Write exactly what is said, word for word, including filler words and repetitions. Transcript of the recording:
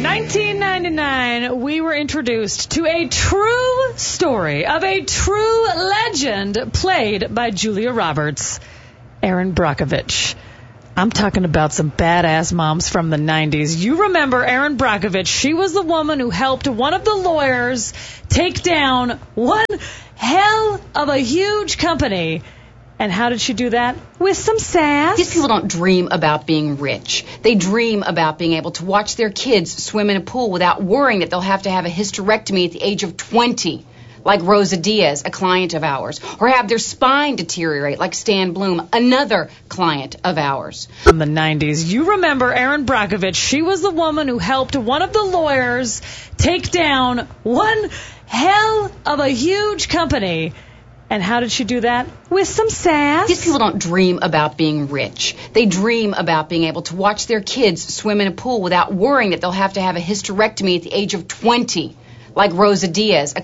nineteen ninety-nine, we were introduced to a true story of a true legend played by Julia Roberts, Erin Brockovich. I'm talking about some badass moms from the nineties. You remember Erin Brockovich. She was the woman who helped one of the lawyers take down one hell of a huge company. And how did she do that? With some sass. These people don't dream about being rich. They dream about being able to watch their kids swim in a pool without worrying that they'll have to have a hysterectomy at the age of twenty, like Rosa Diaz, a client of ours, or have their spine deteriorate like Stan Bloom, another client of ours. From the nineties, you remember Erin Brockovich. She was the woman who helped one of the lawyers take down one hell of a huge company. And how did she do that? With some sass. These people don't dream about being rich. They dream about being able to watch their kids swim in a pool without worrying that they'll have to have a hysterectomy at the age of twenty, like Rosa Diaz, a